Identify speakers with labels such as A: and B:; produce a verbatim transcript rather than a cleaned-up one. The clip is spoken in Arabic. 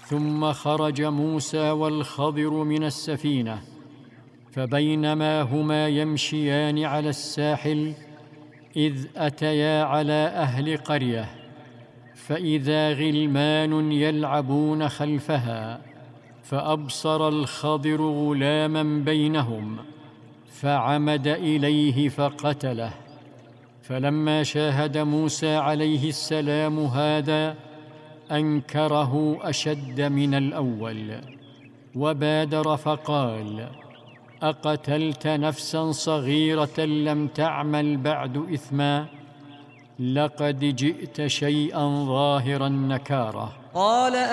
A: ثم خرج موسى والخضر من السفينة، فبينما هما يمشيان على الساحل إذ أتيا على أهل قرية، فإذا غلمان يلعبون خلفها، فأبصر الخضر غلاما بينهم، فعمد إليه فقتله. فلما شاهد موسى عليه السلام هذا أنكره أشد من الأول، وبادر فقال: أقتلت نفسا صغيرة لم تعمل بعد إثما؟ لقد جئت شيئا ظاهر النكارة.
B: قال